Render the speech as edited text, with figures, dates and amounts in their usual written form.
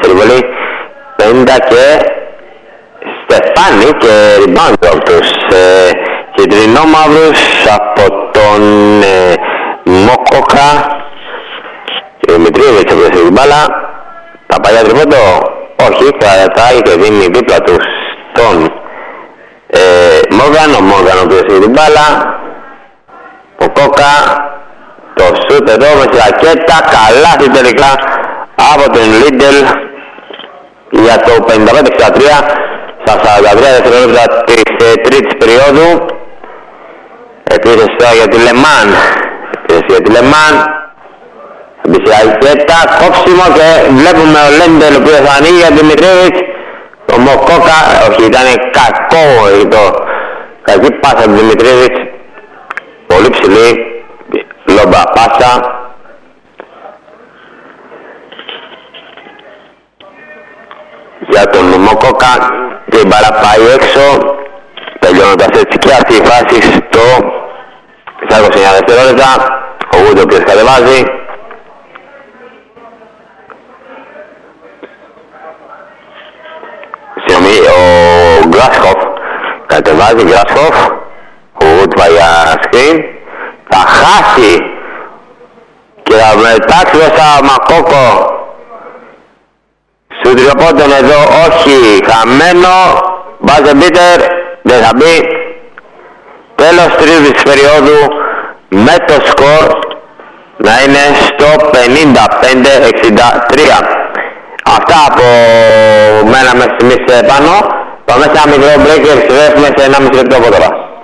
τριβολή 50 και Στεφάνη και rebound από τους κεντρινόμαυρους από τον Μοκόκα και Δημητρίδης από την μπάλα. Τα παλιά τριβόντο, όχι, κρατάει και δίνει δίπλα του στον Μόργαν, ο Μόργαν ο οποίος έχει την μπάλα. Μοκόκα, το σούτ εδώ με τη ρακέτα, καλάθι τελικά από τον Λίντελ για το 55-63 στα 43 δευτερόλεπτα της τρίτης περίοδου. Επίθεση τώρα για τη Λεμάν. Επίθεση για τη Λεμάν. Μπει στη ρακέτα, κόψιμο και βλέπουμε ο Λέντελ ο οποίος ανοίγει για Δημητρίδης. Το Μοκόκα, όχι ήταν κακό κακή πάσα του Δημητρίδης. Πολύ ψηλή, λόμπα πάσα. Για τον Μοκόκα και η μπάλα πάει έξω, τελειώνοντας έτσι και αυτή η φάση στο 29 δευτερόλεπτα. Ο Γούντο ο οποίος κατεβάζει. Ο Γκράσχοφ κατεβάζει, Γκράσχοφ. Ο Γούντ πάει για σκριν. Θα χάσει και θα μετάξει στα Μακόκο. Σου τριοπόντων εδώ, όχι, χαμένο. Μπάζε μπίτερ, δεν θα μπει. Τέλος τρίτης περίοδου με το σκορ να είναι στο 55-63. Αυτά από μένα μέχρι στιγμής πάνω. Πάμε σε ένα μικρό break και επιστρέφουμε σε 1,5 λεπτό από τώρα.